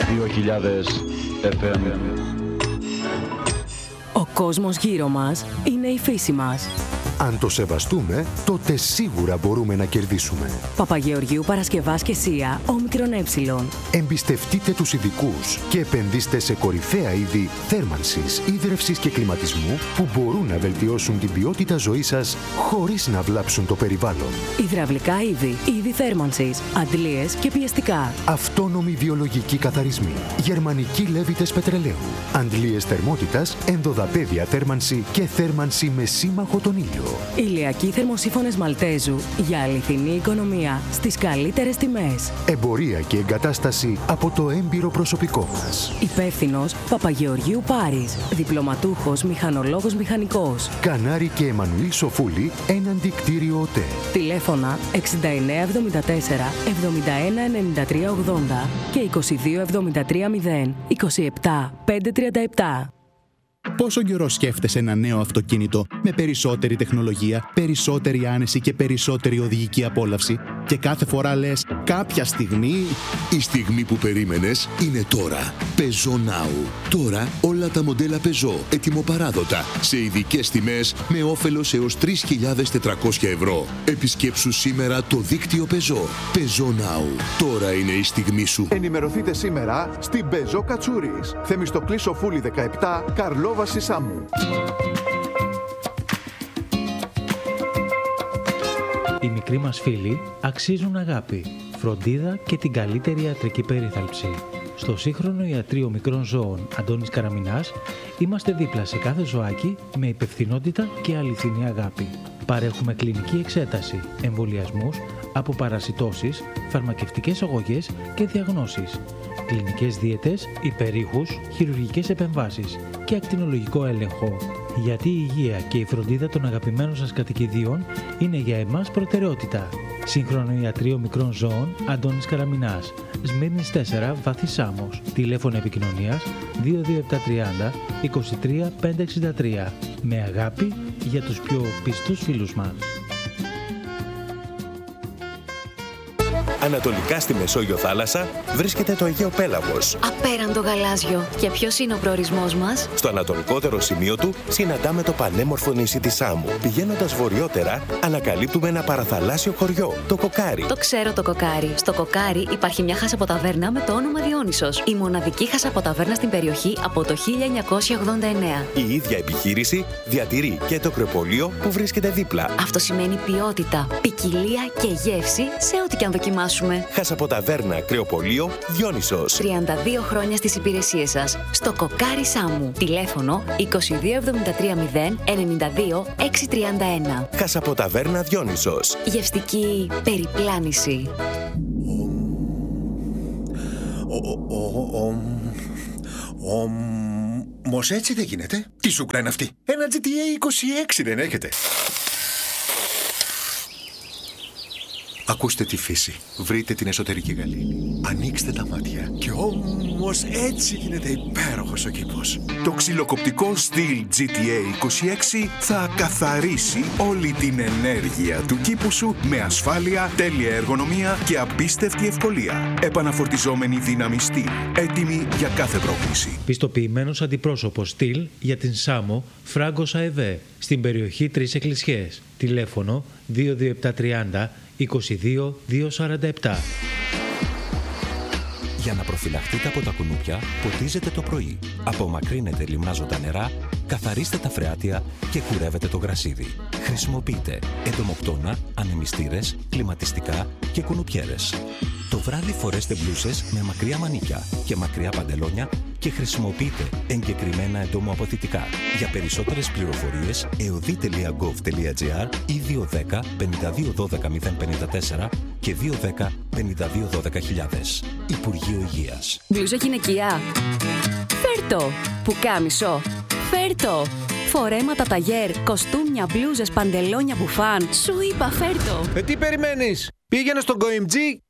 2000 FM. Ο κόσμος γύρω μας είναι η φύση μας. Αν το σεβαστούμε, τότε σίγουρα μπορούμε να κερδίσουμε. Παπαγεωργίου Παρασκευάς και Σία, όμικρον ε. Εμπιστευτείτε τους ειδικούς και επενδύστε σε κορυφαία είδη θέρμανσης, ίδρευσης και κλιματισμού που μπορούν να βελτιώσουν την ποιότητα ζωής σας χωρίς να βλάψουν το περιβάλλον. Υδραυλικά είδη θέρμανσης, αντλίες και πιεστικά. Αυτόνομοι βιολογικοί καθαρισμοί, γερμανικοί λέβητες πετρελαίου, αντλίες θερμότητας, ενδοδαπέδια θέρμανση και θέρμανση με σύμμαχο τον ήλιο. Ηλιακοί θερμοσύφωνες Μαλτέζου για αληθινή οικονομία στις καλύτερες τιμές. Εμπορία και εγκατάσταση από το έμπειρο προσωπικό μας. Υπεύθυνος Παπαγεωργίου Πάρης. Διπλωματούχος μηχανολόγος μηχανικός. Κανάρη και Εμμανουήλ Σοφούλη, έναντι κτίριο ΟΤΕ. Τηλέφωνα 6974 71 93 80 και 22 73 0 27 537. Πόσο καιρό σκέφτεσαι ένα νέο αυτοκίνητο με περισσότερη τεχνολογία, περισσότερη άνεση και περισσότερη οδηγική απόλαυση και κάθε φορά λες κάποια στιγμή... Η στιγμή που περίμενες είναι τώρα. Peugeot Now. Τώρα όλα τα μοντέλα Peugeot ετοιμοπαράδοτα σε ειδικές τιμές με όφελος έως 3.400 ευρώ. Επισκέψου σήμερα το δίκτυο Peugeot. Peugeot Now. Τώρα είναι η στιγμή σου. Ενημερωθείτε σήμερα στην Peugeot Κατσούρης. Θεμιστοκλή Σοφούλη 17, Καρλόβαση Σάμου. Οι μικροί μας φίλοι αξίζουν αγάπη, φροντίδα και την καλύτερη ιατρική περίθαλψη. Στο σύγχρονο ιατρείο μικρών ζώων Αντώνης Καραμινάς είμαστε δίπλα σε κάθε ζωάκι με υπευθυνότητα και αληθινή αγάπη. Παρέχουμε κλινική εξέταση, εμβολιασμούς, αποπαρασιτώσεις, φαρμακευτικές αγωγές και διαγνώσεις, κλινικές δίαιτες, υπερήχους, χειρουργικές επεμβάσεις και ακτινολογικό έλεγχο. Γιατί η υγεία και η φροντίδα των αγαπημένων σας κατοικιδίων είναι για εμάς προτεραιότητα. Σύγχρονο ιατρείο μικρών ζώων Αντώνης Καραμινάς, Σμύρνης 4, Βάθη Σάμος. Τηλέφωνο επικοινωνίας 22730 23 563. Με αγάπη για τους πιο πιστούς φίλους μας. Ανατολικά στη Μεσόγειο θάλασσα βρίσκεται το Αιγαίο Πέλαγος. Απέραντο γαλάζιο. Και ποιος είναι ο προορισμός μας? Στο ανατολικότερο σημείο του συναντάμε το πανέμορφο νησί της Σάμου. Πηγαίνοντας βορειότερα, ανακαλύπτουμε ένα παραθαλάσσιο χωριό, το Κοκάρι. Το ξέρω το Κοκάρι. Στο Κοκάρι υπάρχει μια χασαποταβέρνα με το όνομα Διόνυσος. Η μοναδική χασαποταβέρνα στην περιοχή από το 1989. Η ίδια επιχείρηση διατηρεί και το κρεοπολείο που βρίσκεται δίπλα. Αυτό σημαίνει ποιότητα, ποικιλία και γεύση σε ό,τι και αν δοκιμάσουμε. Χασαποταβέρνα, κρεοπολείο, Διόνυσος. 32 χρόνια στις υπηρεσίες σας. Στο Κοκάρι Σάμου. Τηλέφωνο 2273 092 631. Χασαποταβέρνα, Διόνυσος. Γευστική περιπλάνηση. Όμως έτσι δεν γίνεται. Τι σούκλα είναι αυτή? Ένα GTA 26 δεν έχετε? Ακούστε τη φύση. Βρείτε την εσωτερική γαλήνη. Ανοίξτε τα μάτια. Και όμως έτσι γίνεται υπέροχος ο κήπος. Το ξυλοκοπτικό στυλ GTA 26 θα καθαρίσει όλη την ενέργεια του κήπου σου με ασφάλεια, τέλεια εργονομία και απίστευτη ευκολία. Επαναφορτιζόμενη δύναμη στυλ. Έτοιμη για κάθε πρόκληση. Πιστοποιημένος αντιπρόσωπος στυλ για την Σάμο Φράγκος ΑΕΒ στην περιοχή Τρεις Εκκλησιές. Τηλέφωνο 22730 22 247. Για να προφυλαχτείτε από τα κουνούπια, ποτίζετε το πρωί. Απομακρύνετε λιμνάζοντα νερά, καθαρίστε τα φρεάτια και κουρεύετε το γρασίδι. Χρησιμοποιείτε εντομοκτώνα, ανεμιστήρες, κλιματιστικά και κουνουπιέρες. Το βράδυ φορέστε μπλούσες με μακριά μανίκια και μακριά παντελόνια και χρησιμοποιείτε εγκεκριμένα εντομοαποθητικά. Για περισσότερες πληροφορίες, eodi.gov.gr ή 210 52 12 054 και 210 52 12 Υπουργείο Υγείας. Μπλούζα γυναικεία. Φέρτο. Πουκάμισο. Φέρτο. Φορέματα ταγέρ, κοστούμια, μπλούζες, παντελόνια, μπουφάν. Σου είπα φέρτο. Τι περιμένεις? Πήγαινε στον GoMG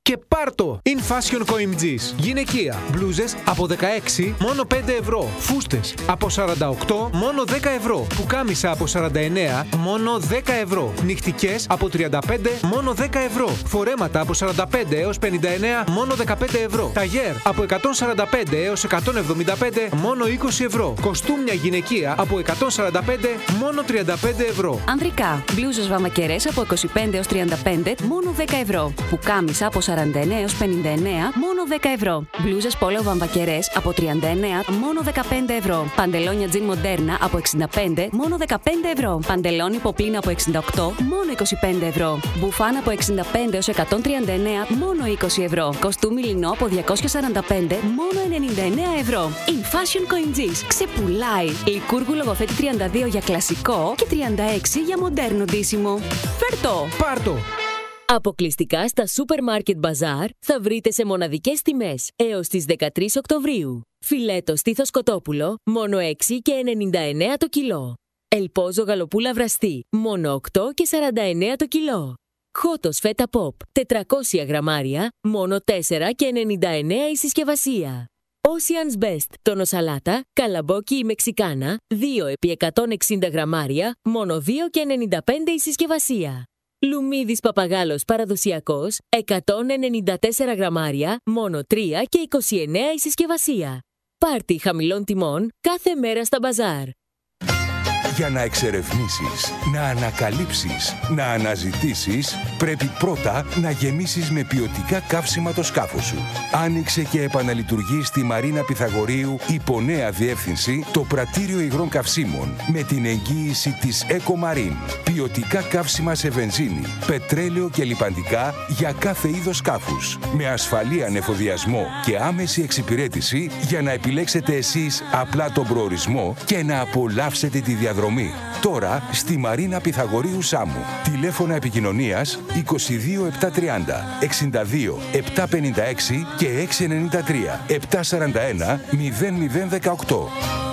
και πάρτο! In Fashion COIMG's. Γυναικεία. Μπλούζες από 16 μόνο 5 ευρώ. Φούστες από 48 μόνο 10 ευρώ. Πουκάμισα από 49 μόνο 10 ευρώ. Νυχτικές από 35 μόνο 10 ευρώ. Φορέματα από 45 έως 59 μόνο 15 ευρώ. Ταγέρ από 145 έως 175 μόνο 20 ευρώ. Κοστούμια γυναικεία από 145 μόνο 35 ευρώ. Ανδρικά. Μπλούζες βαμακερές από 25 έως 35 μόνο 10 ευρώ. Πουκάμισα από 49 έως 59 μόνο 10 ευρώ. Μπλούζες πόλο βαμβακερές από 39 μόνο 15 ευρώ. Παντελόνια τζιν μοντέρνα από 65 μόνο 15 ευρώ. Παντελόνι ποπλίνα από 68 μόνο 25 ευρώ. Μπουφάν από 65 έως 139 μόνο 20 ευρώ. Κοστούμι λινό από 245 μόνο 99 ευρώ. In Fashion COIMG's. Ξεπουλάει. Λικούργου λογοθέτη 32 για κλασικό και 36 για μοντέρνο ντύσιμο. Φέρτο! Πάρτο! Αποκλειστικά στα Supermarket Bazaar θα βρείτε σε μοναδικές τιμές έως τις 13 Οκτωβρίου. Φιλέτο στήθος κοτόπουλο μόνο 6 και 99 το κιλό. Ελπόζο γαλοπούλα βραστή μόνο 8 και 49 το κιλό. Χότος φέτα pop 400 γραμμάρια μόνο 4 και 99 η συσκευασία. Ocean's Best τόνο σαλάτα, καλαμπόκι ή μεξικάνα 2 επί 160 γραμμάρια μόνο 2 και 95 η συσκευασία. Λουμίδης παπαγάλος παραδοσιακός 194 γραμμάρια μόνο 3 και 29 η συσκευασία. Πάρτι χαμηλών τιμών κάθε μέρα στα μπαζάρ. Για να εξερευνήσεις, να ανακαλύψεις, να αναζητήσεις, πρέπει πρώτα να γεμίσεις με ποιοτικά καύσιμα το σκάφος σου. Άνοιξε και επαναλειτουργεί στη Μαρίνα Πυθαγορείου υπό νέα διεύθυνση το πρατήριο υγρών καυσίμων με την εγγύηση της Ecomarine. Ποιοτικά καύσιμα σε βενζίνη, πετρέλαιο και λιπαντικά για κάθε είδος σκάφους. Με ασφαλή ανεφοδιασμό και άμεση εξυπηρέτηση για να επιλέξετε εσείς απλά τον προορισμό και να απολαύσετε τη διαδρομή. Τώρα στη Μαρίνα Πυθαγορείου Σάμου. Τηλέφωνα επικοινωνίας 22 730 62 756 και 693 741 0018.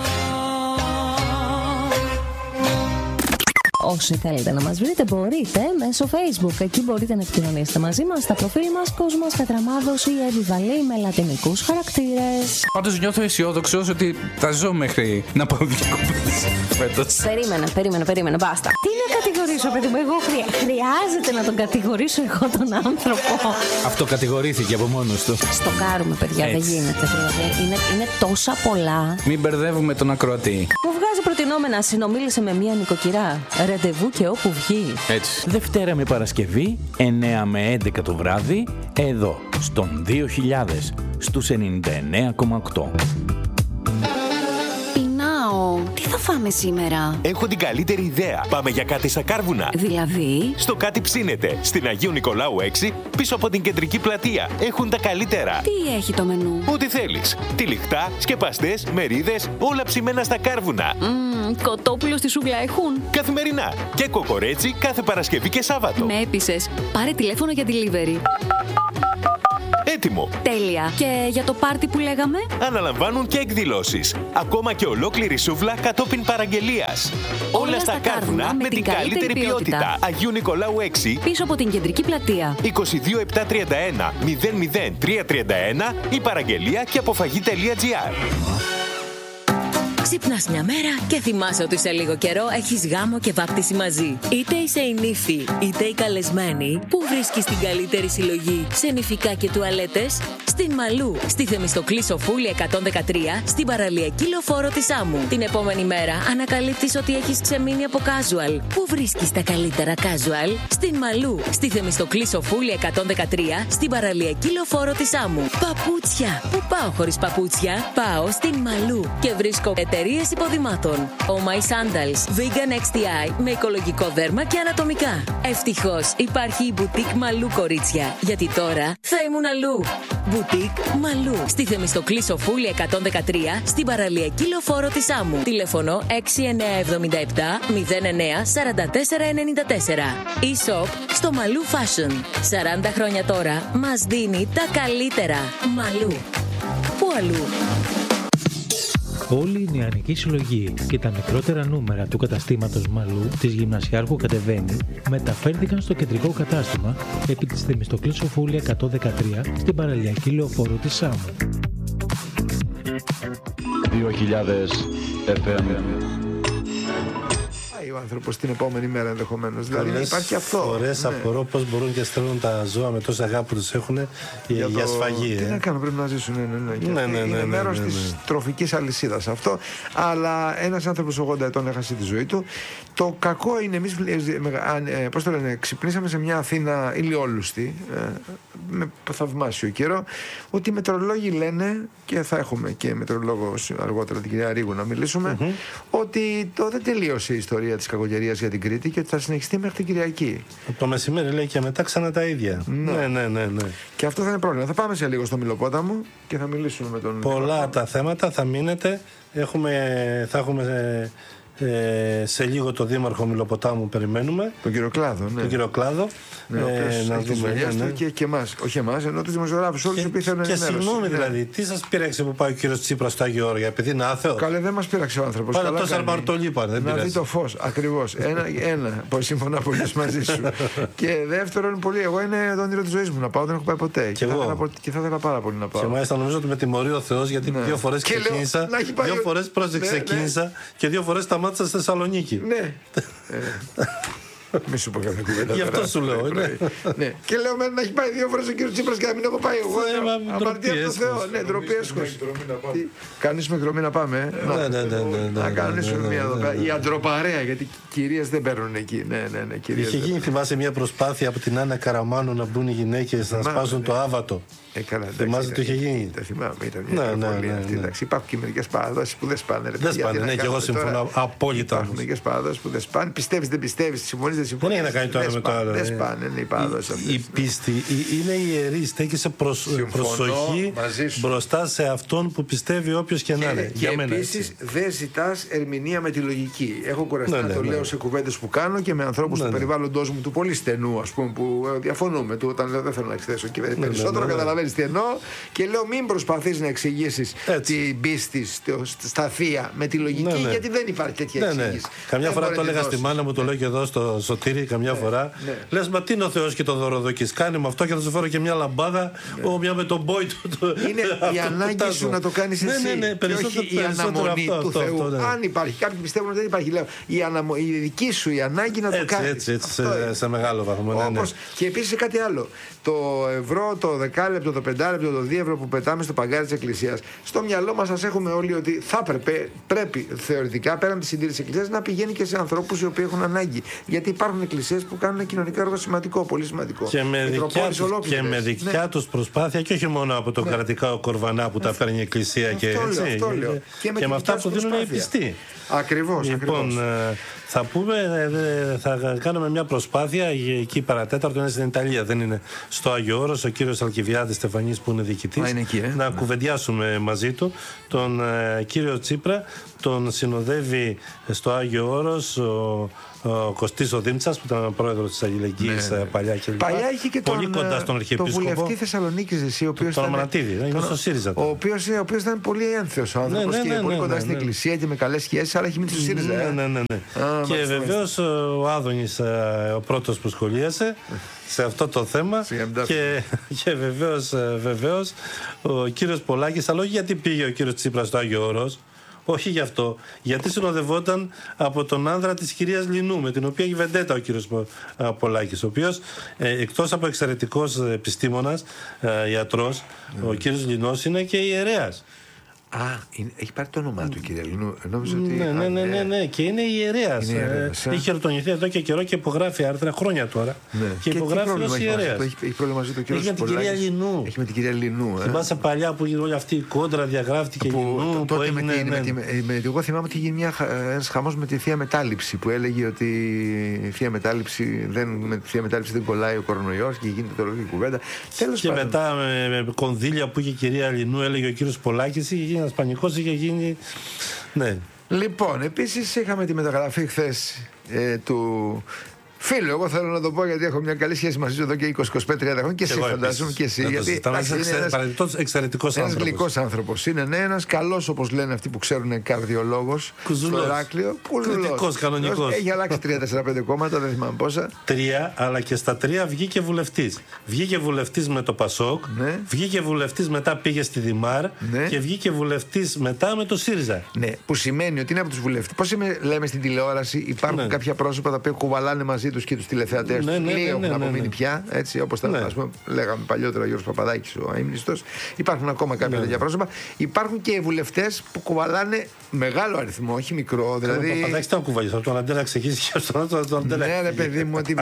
Όσοι θέλετε να μας βρείτε μπορείτε μέσω Facebook. Εκεί μπορείτε να επικοινωνήσετε μαζί μας στα προφίλ μας Κόσμος Κατραμάδος ή Εβιβαλή με λατινικούς χαρακτήρες. Πάντως νιώθω αισιόδοξος ότι θα ζω μέχρι να πάω διακοπές φέτος. Περίμενε, μπάστα. Τι να κατηγορήσω, παιδί μου, εγώ χρειάζεται να τον κατηγορήσω εγώ τον άνθρωπο. Αυτό κατηγορήθηκε από μόνος του. Στο κάρουμε, παιδιά, δεν γίνεται. Είναι τόσα πολλά. Μην μπερδεύουμε τον ακροατή. Μου βγάζει προτινόμενα, συνομίλησε με μία νοικοκυρά. Ραντεβού και όπου βγει. Έτσι. Δευτέρα με Παρασκευή, 9 με 11 το βράδυ, εδώ, στον 2000, στους 99,8. Τι θα φάμε σήμερα? Έχω την καλύτερη ιδέα. Πάμε για κάτι στα Κάρβουνα. Δηλαδή? Στο Κάτι Ψήνεται. Στην Αγίου Νικολάου 6, πίσω από την κεντρική πλατεία. Έχουν τα καλύτερα. Τι έχει το μενού? Ό,τι θέλεις. Τυλιχτά, σκεπαστές, μερίδες, όλα ψημένα στα Κάρβουνα. Κοτόπουλο στη σούγκλα έχουν? Καθημερινά. Και κοκορέτσι κάθε Παρασκευή και Σάββατο. Με έπεισες. Πάρε τηλέφωνο για delivery. Έτοιμο. Τέλεια. Και για το πάρτι που λέγαμε? Αναλαμβάνουν και εκδηλώσεις. Ακόμα και ολόκληρη σούβλα κατόπιν παραγγελίας. Όλα στα Κάρβουνα με την καλύτερη ποιότητα. Αγίου Νικολάου 6. Πίσω από την κεντρική πλατεία. 22 731 00331 η παραγγελία και αποφαγή.gr. Ξυπνάς μια μέρα και θυμάσαι ότι σε λίγο καιρό έχεις γάμο και βάπτιση μαζί. Είτε είσαι η νύφη, είτε η καλεσμένη, που βρίσκεις την καλύτερη συλλογή σε νηφικά και τουαλέτες? Στην Μαλού, στη Θεμιστοκλή Σοφούλη 113, στην παραλιακή λεωφόρο της Άμμου. Την επόμενη μέρα ανακαλύπτεις ότι έχεις ξεμείνει από casual. Πού βρίσκεις τα καλύτερα casual? Στην Μαλού, στη Θεμιστοκλή Σοφούλη 113, στην παραλιακή λεωφόρο της Άμμου. Παπούτσια! Πού πάω χωρίς παπούτσια? Πάω στην Μαλού και βρίσκω εταιρείες υποδημάτων. Oh My Sandals, Vegan XTI με οικολογικό δέρμα και ανατομικά. Ευτυχώς υπάρχει η Boutique Μαλού, κορίτσια, γιατί τώρα θα ήμουν αλλού. Boutique Μαλού, στη Θεμιστοκλή Σοφούλη 113, στην παραλιακή λεωφόρο της Άμμου. Τηλέφωνο 6977 09 44 94. E-shop στο Μαλού Fashion. 40 χρόνια τώρα μας δίνει τα καλύτερα. Μαλού. Πού αλλού? Όλη η νεανική συλλογή και τα μικρότερα νούμερα του καταστήματος Μαλού της Γυμνασιάρχου Κατεβαίνει μεταφέρθηκαν στο κεντρικό κατάστημα επί της Θεμιστοκλής Σοφούλια 113 στην παραλιακή λεωφόρο της Σάμου. 2000 FM. Ο άνθρωπος την επόμενη μέρα ενδεχομένως. Δηλαδή υπάρχει αυτό. Φορές απορώ πώς μπορούν και στέλνουν τα ζώα με τόση αγάπη που τους έχουν για σφαγή. Τι να κάνουν, πρέπει να ζήσουν. Είναι μέρος της τροφικής αλυσίδας αυτό. Αλλά ένας άνθρωπος 80 ετών έχασε τη ζωή του. Το κακό είναι εμείς, πώς το λένε, ξυπνήσαμε σε μια Αθήνα ηλιόλουστη, με θαυμάσιο καιρό, ότι οι μετεωρολόγοι λένε, και θα έχουμε και μετεωρολόγο αργότερα την κυρία Ρίγου να μιλήσουμε, ότι δεν τελείωσε η ιστορία της κακοκαιρίας για την Κρήτη και ότι θα συνεχιστεί μέχρι την Κυριακή. Το μεσημέρι λέει και μετά ξανά τα ίδια. Ναι. Και αυτό θα είναι πρόβλημα. Θα πάμε σε λίγο στο Μυλοπόταμο και θα μιλήσουμε με τον. Πολλά τα θέματα, θα μείνετε. Θα έχουμε σε λίγο το Δήμαρχο Μυλοποτάμου, περιμένουμε. Τον κύριο Κλάδο, ναι. Τον κύριο Κλάδο. Ναι, να δούμε. Και εμάς. Όχι εμάς, ενώ τους δημοσιογράφους, όλους οι οποίοι θέλουν ενημέρωση. Και συγγνώμη, δηλαδή, τι σας πείραξε που πάει ο κύριος Τσίπρας στο Άγιο Όρια, επειδή είναι άθεος? Καλέ, δεν μας πείραξε ο άνθρωπος. Πάρα τόσο αρμαρτολί πάνε. Να δει το φως, ακριβώς. Ένα, που συμφωνώ πολύ μαζί σου. Και δεύτερον, πολύ, εγώ είναι το όνειρο της ζωής μου να πάω, δεν έχω πάει ποτέ. Και θα ήθελα πάρα πολύ να πάω. Και μάλιστα νομίζω ότι με τιμωρεί ο Θεός, γιατί 2 φορές ξεκίνησα, 2 φορές ξεκίνησα και 2 φορές σταμάτησα στη Θεσσαλονίκη. Ναι. Μη σου πω κάποια κουβέντα. Γι' αυτό σου λέω. Ναι. Και λέω να έχει πάει 2 φορές ο κύριος Τσίπρας και να μην έχω πάει εγώ. Αμαρτία από το Θεό. Ναι, ντροπή έσχος. Κάνεις με εκδρομή να πάμε. Να κάνουμε μια εδώ πέρα. Η αντροπαρέα, γιατί κυρίες δεν παίρνουν εκεί. Ναι. Είχε γίνει, θυμάσαι, μια προσπάθεια από την Άννα Καραμάνου να μπουν οι γυναίκες να σπάσουν το άβατο. Θυμάσαι το είχε γίνει? Δεν θυμάμαι, ήταν μια υπερβολή αυτή. Εντάξει, υπάρχουν και μερικές παραδόσεις που δεν σπάνε. Δεν σπάνε, ναι, και εγώ συμφωνώ απόλυτα. Υπάρχουν μερικές παραδόσεις που δεν σπάνε. Πιστεύεις, δεν πιστεύεις, συμφωνείς, δεν συμφωνείς. Δεν έχει να κάνει το ένα με το άλλο. Δεν σπάνε, είναι οι παραδόσεις αυτές. Η πίστη είναι ιερή, στέκει προσοχή μπροστά σε αυτόν που πιστεύει όποιος και να είναι. Και επίσης δεν ζητάς ερμηνεία με τη λογική. Έχω κουραστεί να το λέω σε κουβέντες που κάνω και με ανθρώπους του περιβάλλοντος μου, του πολύ στενού, ας πούμε, που διαφωνούμε. Όταν λέω δεν θέλω να εξθέσω και περισσότερο, καταλαβαίνεις τι εννοώ, και λέω μην προσπαθείς να εξηγήσεις την πίστη στα θεία με τη λογική, γιατί δεν υπάρχει τέτοια εξήγηση. Καμιά φορά το έλεγα στη μάνα μου, το λέω και εδώ στο Σωτήρι, καμιά φορά. Λες, μα τι είναι ο Θεός και το δωροδοκείς? Κάνει με αυτό και θα σου φέρω και μια λαμπάδα, μια με τον μπόι του. Είναι η ανάγκη σου να το κάνεις εσύ. Και όχι η αναμονή του Θεού. Αν υπάρχει, κάποιοι πιστεύουν ότι δεν υπάρχει. Λέω, η δική σου η ανάγκη να το κάνεις. Έτσι, σε μεγάλο βαθμό. Και επίσης κάτι άλλο. Το ευρώ, το δεκάλεπτο, το πεντάλεπτο, το 2 ευρώ που πετάμε στο παγκάρι της Εκκλησίας, στο μυαλό μας ας έχουμε όλοι ότι θα πρέπει θεωρητικά πέραν της συντήρησης της Εκκλησίας να πηγαίνει και σε ανθρώπους οι οποίοι έχουν ανάγκη. Γιατί υπάρχουν εκκλησίες που κάνουν κοινωνικό έργο σημαντικό, πολύ σημαντικό. Και με δικιά τους προσπάθεια, και όχι μόνο από τον κρατικά κορβανά που τα παίρνει η Εκκλησία και έτσι. Και με αυτά που δίνουν οι πιστοί. Ακριβώς. Λοιπόν, θα κάνουμε μια προσπάθεια εκεί παρατέταρτο, είναι στην Ιταλία, δεν είναι στο Άγιο Όρος, ο κύριος Αλκιβιάδης Στεφανής που είναι διοικητής, να κουβεντιάσουμε μαζί του. Τον κύριο Τσίπρα τον συνοδεύει στο Άγιο Όρος ο Κωστής ο Δήμτσας, που ήταν πρόεδρος της Αγγελικής παλιά και λοιπά. Παλιά είχε και πολύ κοντά στον Αρχιεπίσκοπο. Το βουλευτή Θεσσαλονίκης, εσύ, ο οποίος ήταν στο ΣΥΡΙΖΑ. Ο οποίος ήταν πολύ ένθεος ο άνθρωπος και πολύ κοντά στην Εκκλησία και με καλές σχέσεις, αλλά έχει μείνει στο ΣΥΡΙΖΑ. Ναι. Και βεβαίως ο Άδωνης, ο πρώτος που σχολίασε σε αυτό το θέμα, και βεβαίως ο κύριος Πολάκης, αλλά όχι γιατί πήγε ο κύριος Τσίπρας στο Άγιο Όρος, όχι γι' αυτό, γιατί συνοδευόταν από τον άνδρα της κυρίας Λινού, με την οποία έχει βεντέτα ο κύριος Πολάκης, ο οποίος εκτός από εξαιρετικός επιστήμονας, ιατρός, ο κύριος Λινός είναι και ιερέας. Έχει πάρει το όνομά του, κύριε Λινού. Ναι, και είναι ιερέας. Έχει χειροτονηθεί εδώ και καιρό και υπογράφει άρθρα χρόνια τώρα. Και υπογράφει ως ιερέας. Έχει πρόβλημα μαζί του κύριος Πολάκης. Έχει με την κυρία Λινού. Θυμάσαι παλιά που έγινε όλη αυτή η κόντρα, διαγράφτηκε Λινού. Εγώ θυμάμαι ότι είχε γίνει ένας χαμός με τη θεία μετάληψη, που έλεγε ότι με τη θεία μετάληψη δεν κολλάει ο κορονοϊός και γίνεται τώρα η κουβέντα. Και μετά με κονδύλια που είχε η κυρία Λινού, έλεγε ο κύριος Πολάκης, είχε γίνει ένας πανικός, είχε γίνει. Ναι. Λοιπόν, επίσης είχαμε τη μεταγραφή χθες του Φίλο, εγώ θέλω να το πω γιατί έχω μια καλή σχέση μαζί του εδώ και 20-25-30 χρόνια και εσύ φαντάζομαι και εσύ. Γιατί είναι ένας εξαιρετικός άνθρωπος. Ένας γλυκός άνθρωπος. Είναι ένας καλός, όπως λένε αυτοί που ξέρουν, καρδιολόγος. Κουζουλός. Στο Ηράκλειο. Κριτικός, κανονικός. Έχει αλλάξει 3-4-5 κόμματα, δεν θυμάμαι πόσα. 3, αλλά και στα 3 βγήκε βουλευτής. Βγήκε βουλευτής με το Πασόκ, ναι. Βγήκε βουλευτής μετά πήγε στη Δημάρ, ναι. Και βγήκε βουλευτής μετά με το ΣΥΡΙΖΑ. Ναι, που σημαίνει ότι είναι από τους βουλευτές. Πώς λέμε στην τηλεόραση, υπάρχουν κάποια πρόσωπα τα οποία κουβαλάνε μαζί τους και τους τηλεθεατές τους. Λίγοι έχουν απομείνει πια, έτσι, όπως ας πούμε, λέγαμε παλιότερα ο Γιώργος Παπαδάκης, ο αείμνηστος. Υπάρχουν ακόμα κάποια τέτοια πρόσωπα. Υπάρχουν και οι βουλευτές που κουβαλάνε μεγάλο αριθμό, όχι μικρό. Δηλαδή... Ο Παπαδάκης ήταν κουβαλής, από τον Αντέλα ξεκίνησε και από τον Αντέλα. Ναι, ρε παιδί μου, ότι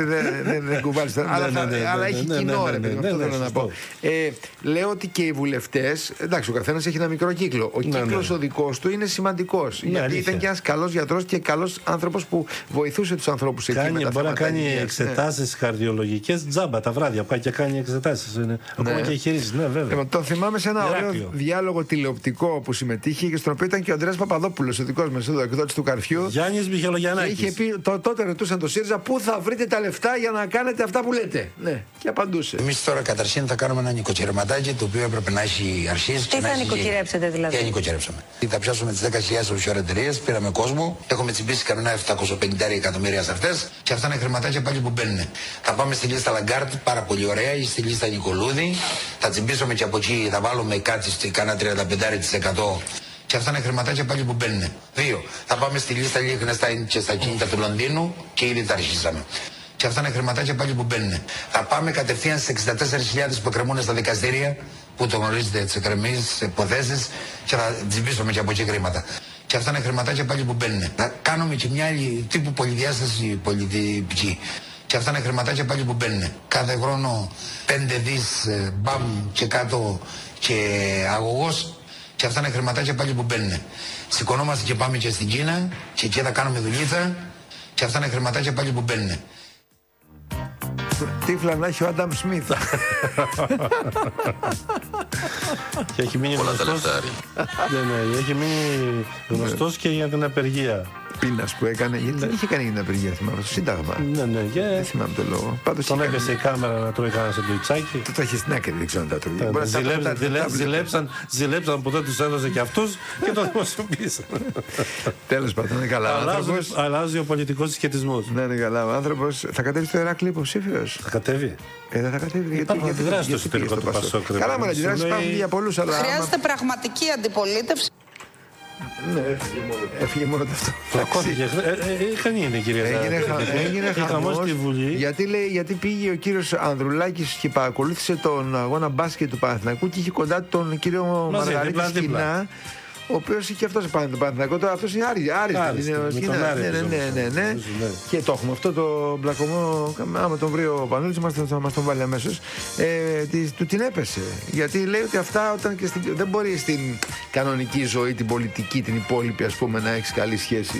δεν κουβάλεις. Αλλά έχει κοινό, ρε παιδί μου, αυτό θέλω να πω. Λέω ότι και οι βουλευτές, εντάξει, ο καθένας έχει ένα μικρό κύκλο. Ο κύκλος ο δικός του είναι σημαντικός. Γιατί ήταν και ένας καλός γιατρός και καλός άνθρωπος που βοηθούσε τους ανθρώπους εκεί. Μπορεί να κάνει εξετάσεις καρδιολογικές τζάμπα τα βράδια και κάνει εξετάσεις. Ακόμα και εγχειρήσεις. Ναι, βέβαια. Το θυμάμαι σε ένα ωραίο διάλογο τηλεοπτικό που συμμετείχε και στον οποίο ήταν και ο Ανδρέας Παπαδόπουλος, ο δικός μας εδώ, εκδότης του Καρφιού. Γιάννης Μιχελογιαννάκης. Και είχε πει, τότε ρωτούσαν το ΣΥΡΙΖΑ, πού θα βρείτε τα λεφτά για να κάνετε αυτά που λέτε. Ναι, και απαντούσε. Εμείς τώρα καταρχήν θα κάνουμε ένα νοικοκυρεματάκι το οποίο έπρεπε να έχει αρχίσει. Τι θα νοικοκυρέψετε δηλαδή? Τι νοικοκυρέψαμε. Θα πιάσουμε τις 10.000 offshore εταιρείες, πήραμε κόσμο, έχουμε τσιμπήσει κανένα 750 εκατομμύρια σε αυτές και αυτά είναι χρηματάκια πάλι που μπαίνουν. Θα πάμε στη λίστα Λαγκάρτ, πάρα πολύ ωραία, ή στη λίστα Νικολούδη. Θα τσιμπήσουμε και από εκεί, θα βάλουμε κάτι στη κάνα 35%. Και αυτά είναι χρηματάκια πάλι που μπαίνουν. 2. Θα πάμε στη λίστα Liechtenstein και στα κίνητα του Λονδίνου και ήδη τα αρχίσαμε. Και αυτά είναι χρηματάκια πάλι που μπαίνουν. Θα πάμε κατευθείαν στις 64.000 που εκκρεμούν στα δικαστήρια, που το γνωρίζετε, τις εκκρεμείς υποθέσεις, και θα τσιμπήσουμε και από εκεί χρήματα. Και αυτά είναι χρηματάκια πάλι που μπαίνουν. Θα κάνουμε και μια άλλη τύπου πολυδιάσταση πολιτική. Και αυτά είναι χρηματάκια πάλι που μπαίνουν. Κάθε χρόνο 5 δις μπαμ και κάτω και αγωγός. Και αυτά είναι χρηματάκια πάλι που μπαίνουν. Σηκωνόμαστε και πάμε και στην Κίνα και εκεί θα κάνουμε δουλίτσα. Και αυτά είναι χρηματάκια πάλι που μπαίνουν. Τύφλα να έχει ο Άνταμ Σμιθ. Και έχει μείνει γνωστός. Ναι, έχει μείνει γνωστός και για την απεργία. Πείνας που έκανε, γιατί δεν είχε κάνει για την απεργία, θυμάμαι, στο Σύνταγμα. Ναι, δεν θυμάμαι το λόγο. Τον έπεσε η κάμερα να τρώει κανένα σαντουιτσάκι. Το είχε στην άκρη, δεν ξέρω αν τα τρώει. Ζηλέψαν που δεν τους έδωσε και αυτούς και τον δημοσιοποίησαν. Τέλος πάντων, είναι καλά. Αλλάζει ο πολιτικός συσχετισμός. Ναι, είναι καλά. Ο άνθρωπος θα κατέβει στο Ηράκλειο υποψήφιος. Θα κατέβει. Δεν θα κατέβει. Υπάρχει αντιδράσει στο εσωτερικό του Πασόκ. Καλά, με αντιδράσει υπάρχουν για πολλούς, αλλά. Χρειάζεται πραγματική αντιπολίτευση. Ναι, έφυγε μόνο το αυτό. Φλακώθηκε. Είχαν γίνει, κυρία Ζαχαροπούλου. Έγινε χαμός στη Βουλή. Γιατί πήγε ο κύριος Ανδρουλάκης και παρακολούθησε τον αγώνα μπάσκετ του Παναθηναϊκού και είχε κοντά τον κύριο Μαργαρίτη Σκηνά, ο οποίος είχε αυτός πάνω τον Παναθηναϊκό. Τώρα αυτός είναι Άρης. Ναι. Και το έχουμε αυτό το μπλακωμό. Άμα τον βρει ο Πανούλης, θα μας τον βάλει αμέσως. Του την έπεσε. Γιατί λέει ότι αυτά δεν μπορεί στην κανονική ζωή, την πολιτική, την υπόλοιπη, ας πούμε, να έχεις καλή σχέση.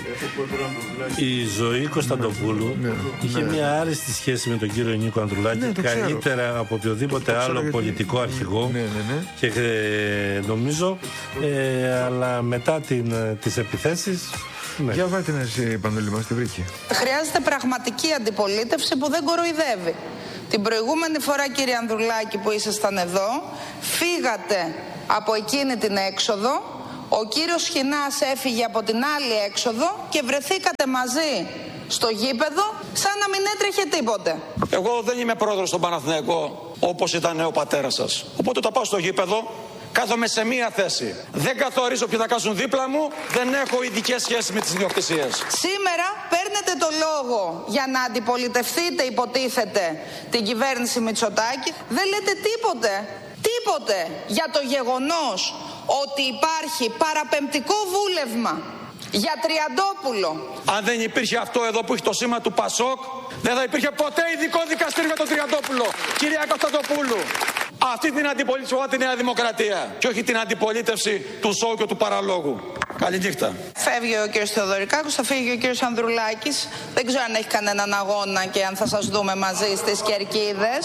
Η ζωή Κωνσταντοπούλλου είχε μια άριστη σχέση με τον κύριο Νίκο Ανδρουλάκη, καλύτερα από οποιοδήποτε άλλο πολιτικό αρχηγό. Και νομίζω. Αλλά μετά τις επιθέσεις. Ναι. Για βάλτε την εσύ, Πανούλη μας, τη βρήκε. Χρειάζεται πραγματική αντιπολίτευση που δεν κοροϊδεύει. Την προηγούμενη φορά, κύριε Ανδρουλάκη, που ήσασταν εδώ, φύγατε από εκείνη την έξοδο. Ο κύριος Σχοινάς έφυγε από την άλλη έξοδο και βρεθήκατε μαζί στο γήπεδο σαν να μην έτρεχε τίποτε. Εγώ δεν είμαι πρόεδρος στον Παναθηναϊκό όπως ήταν ο πατέρας σας. Οπότε όταν πάω στο γήπεδο, κάθομαι σε μία θέση. Δεν καθορίζω ποιοι θα κάτσουν δίπλα μου, δεν έχω ειδικές σχέσεις με τις ιδιοκτησίες. Σήμερα παίρνετε το λόγο για να αντιπολιτευτείτε, υποτίθεται, την κυβέρνηση Μητσοτάκη. Δεν λέτε τίποτε για το γεγονός ότι υπάρχει παραπεμπτικό βούλευμα για Τριαντόπουλο. Αν δεν υπήρχε αυτό εδώ που έχει το σήμα του Πασόκ, δεν θα υπήρχε ποτέ ειδικό δικαστήριο για τον Τριαντόπουλο. Κυρία Κωνσταντοπούλου, αυτή την αντιπολίτευση τη Νέα Δημοκρατία και όχι την αντιπολίτευση του σόου και του παραλόγου. Καληνύχτα. Φεύγει ο κύριος Θεοδωρικάκος, θα φύγει ο κύριος Ανδρουλάκης. Δεν ξέρω αν έχει κανέναν αγώνα και αν θα σας δούμε μαζί στις Κερκίδες.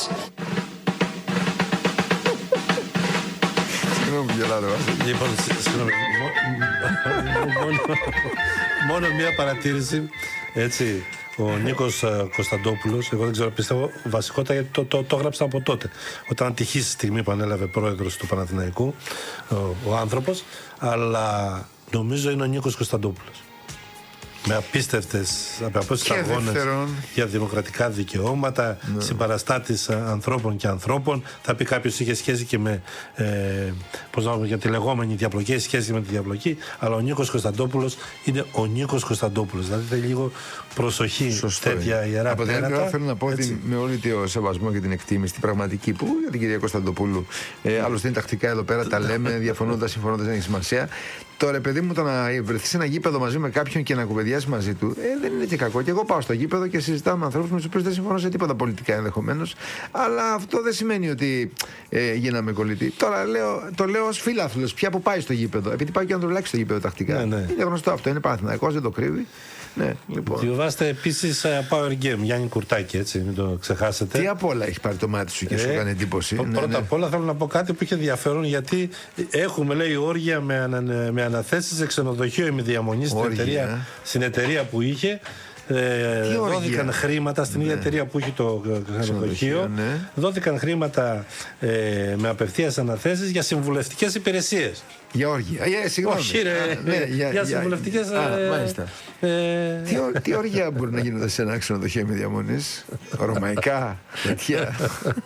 Λοιπόν, συγγνώμη. Μόνο μία παρατήρηση. Έτσι. ο Νίκος Κωνσταντόπουλος, εγώ δεν ξέρω, πιστεύω βασικότητα γιατί το έγραψα από τότε. Όταν ατυχής στιγμή που ανέλαβε πρόεδρος του Παναθηναϊκού, ο άνθρωπος, αλλά νομίζω είναι ο Νίκος Κωνσταντόπουλος. Με απίστευτες αγώνες για δημοκρατικά δικαιώματα, συμπαραστάτης ανθρώπων και ανθρώπων. Θα πει κάποιος είχε σχέση και με για τη λεγόμενη διαπλοκή, έχει σχέση με τη διαπλοκή, αλλά ο Νίκος Κωνσταντόπουλος είναι ο Νίκος Κωνσταντόπουλος. Δηλαδή θέλει λίγο προσοχή, τέτοια ιερά από την άλλη πέρατα. θέλω να πω ότι με όλο το σεβασμό και την εκτίμηση, την πραγματική που για την κυρία Κωνσταντοπούλου, άλλωστε είναι τακτικά εδώ πέρα, τα λέμε, διαφωνώντας, συμφωνώντας, δεν έχει σημασία. Τώρα, παιδί μου, το να βρεθεί σε ένα γήπεδο μαζί με κάποιον και να κουβεντιάσει μαζί του, δεν είναι και κακό. Και εγώ πάω στο γήπεδο και συζητάω με ανθρώπους με τους οποίους δεν συμφωνώ σε τίποτα πολιτικά ενδεχομένως. Αλλά αυτό δεν σημαίνει ότι γίναμε κολλητοί. Τώρα το λέω ως φίλαθλος, πια που πάει στο γήπεδο. Επειδή πάει και ο Ανδρουλάκης στο γήπεδο τακτικά. Είναι γνωστό αυτό. Είναι Παναθηναϊκός, δεν το κρύβει. Ναι, λοιπόν. Διαβάστε επίσης Power Game, Γιάννη Κουρτάκη, έτσι, μην το ξεχάσετε. Τι απ' όλα έχει πάρει το μάτι σου και σου έκανε εντύπωση. Πρώτα απ' όλα θέλω να πω κάτι που είχε ενδιαφέρον, γιατί έχουμε, λέει, όργια με αναθέσεις σε ξενοδοχείο ημιδιαμονή στην εταιρεία που είχε. Δόθηκαν χρήματα στην ίδια εταιρεία που είχε το ξενοδοχείο. Δόθηκαν χρήματα με απευθείας αναθέσεις για συμβουλευτικές υπηρεσίες. Για όργια. Συγγνώμη. Όχι, για συμβουλευτικές. Μάλιστα. Τι όργια μπορεί να γίνονται σε ένα ξενοδοχείο με διαμονής, ρωμαϊκά, τέτοια.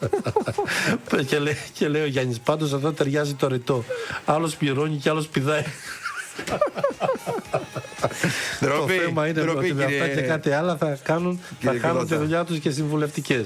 Και λέει ο Γιάννης, πάντως εδώ ταιριάζει το ρητό. Άλλος πληρώνει και άλλος πηδάει. Το θέμα είναι ότι με αυτά και κάτι άλλα θα κάνουν τη δουλειά τους και συμβουλευτικές.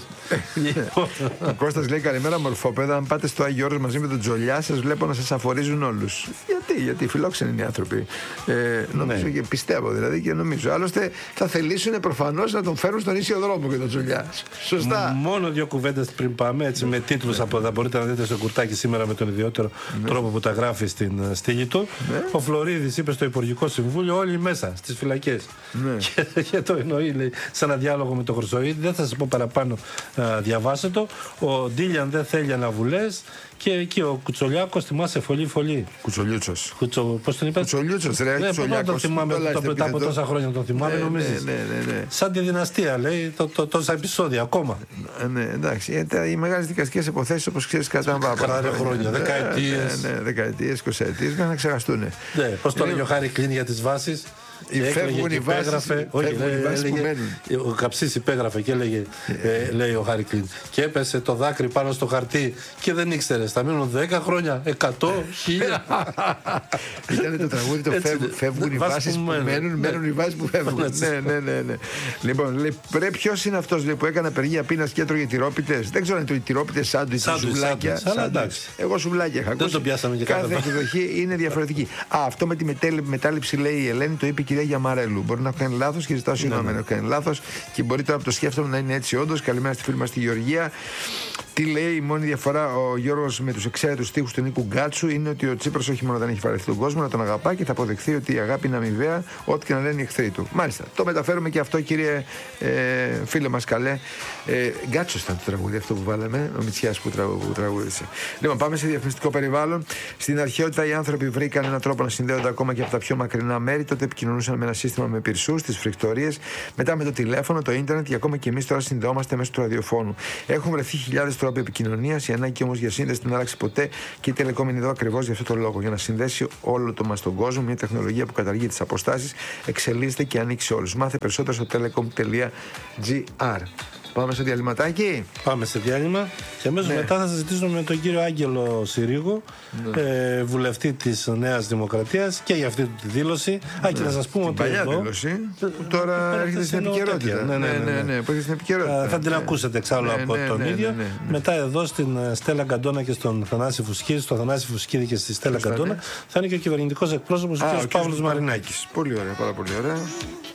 Ο Κώστας λέει καλημέρα μορφόπαιδα. Αν πάτε στο Άγιο Όρος μαζί με τον Τζολιά, σας βλέπω να σας αφορίζουν όλους. Γιατί φιλόξενοι είναι οι άνθρωποι. Νομίζω και πιστεύω δηλαδή και νομίζω. Άλλωστε θα θελήσουν προφανώς να τον φέρουν στον ίσιο δρόμο και τον Τζολιά. Σωστά. Μόνο δύο κουβέντες πριν πάμε, έτσι με τίτλους από εδώ. Μπορείτε να δείτε στο Κουρτάκι σήμερα με τον ιδιότερο τρόπο που τα γράφει στην στήλη του. Ο Φλωρίδης είπε στο Υπουργικό Συμβούλιο όλοι μέσα στις φυλακές. Και το εννοεί, λέει, σε ένα διάλογο με τον Χρυσοίδη. Δεν θα σας πω παραπάνω, διαβάστε το. Ο Ντίλιαν δεν θέλει αναβουλές. Και εκεί ο Κουτσολιάκος, θυμάσαι, φωλή. Κουτσολιούτσος. Πώς τον είπα? Κουτσολιούτσος, ρε. Δεν τον θυμάμαι μετά από τόσα χρόνια τον θυμάμαι, νομίζεις. Ναι. Σαν τη δυναστεία, λέει, τόσα επεισόδια ακόμα. Ναι, εντάξει. Οι μεγάλες δικαστικές υποθέσεις, όπως ξέρεις, κατά χρόνια, δεκαετίες. Ναι, δεκαετίες, 20ετίες, να ξεχαστούν. Πώς το λέει ο Χάρη Κλίν για τις βάσεις? Φεύγουν οι βάσεις που μένουν. Ο Καψής υπέγραφε και έλεγε, λέει ο Χάρη Κλίν, και έπεσε το δάκρυ πάνω στο χαρτί και δεν ήξερες, θα μείνουν 10 χρόνια, 100, 1000. Ήταν το τραγούδι το φεύγουν οι βάσεις που μένουν, μένουν οι βάσεις που φεύγουν. Ναι. Λοιπόν, ποιος είναι αυτός που έκανε απεργία πείνας και έτρωγε τυρόπιτες? Δεν ξέρω αν είναι τυρόπιτες, σάντουιτς, σουβλάκια. Εγώ σουβλάκια είχα ακούσει. Κάθε εκδοχή είναι διαφορετική. Αυτό με τη μετάληψη, λέει η Ελένη, το είπε η κυρία Γιαμαρέλου. Μπορεί να έχω κάνει λάθος και ζητάω συγγνώμη αν έχω κάνει λάθος και μπορεί τώρα που το σκέφτομαι να είναι έτσι όντως. Καλημέρα στη φίλη μας τη Γεωργία. Τι λέει, η μόνη διαφορά ο Γιώργος με τους εξαίρετους στίχους του Νίκου Γκάτσου είναι ότι ο Τσίπρας όχι μόνο δεν έχει βαρεθεί τον κόσμο, να τον αγαπά και θα αποδεχθεί ότι η αγάπη είναι αμοιβαία, ό,τι και να λένε οι εχθροί του. Μάλιστα. Το μεταφέρουμε και αυτό, κύριε φίλε μας καλέ. Γκάτσος ήταν το τραγούδι αυτό που βάλαμε, ο Μητσιάς που τραγούδισε. Λοιπόν, πάμε σε διαφημιστικό περιβάλλον. Στην αρχαιότητα οι άνθρωποι βρήκαν έναν τρόπο να συνδέονται ακόμα και από τα πιο μακρινά μέρη. Τότε επικοινωνούσαν με ένα σύστημα με πυρσούς, τις φρικτορίες, μετά με το τηλέφωνο, το ίντερνετ και ακόμα και εμείς τώρα συνδεόμαστε μέσω του ραδιοφώνου. Έχουν βρεθεί χιλιάδες τρόποι επικοινωνίας. Η ανάγκη όμως για σύνδεση δεν άλλαξε ποτέ και η Telecom είναι εδώ ακριβώς για αυτό το λόγο. Για να συνδέσει όλο το μας τον κόσμο, μια τεχνολογία που καταργεί τις αποστάσεις, εξελίσσεται και ανήκει σε όλους. Μάθε περισσότερο στο telecom.gr. Πάμε στο διαλυματάκι. Πάμε σε διάλειμμα και αμέσως μετά θα συζητήσουμε με τον κύριο Άγγελο Συρίγο, βουλευτή της Νέας Δημοκρατίας, και για αυτή τη δήλωση. Και να σας πούμε ότι παλιά δήλωση που τώρα έρχεται στην επικαιρότητα. Ναι, που έρχεται στην επικαιρότητα. Θα την ακούσετε εξάλλου από τον ίδιο. Μετά εδώ στην Στέλλα Γκαντόνα και στον Θανάση Φουσκίδη, στο Θανάση Φουσκίδη και στη Στέλλα Γκαντόνα, θα είναι και ο κυβερνητικός εκπρόσωπος, ο κ. Παύλος Μαρινάκης. Πολύ ωραία, πάρα πολύ ωραία.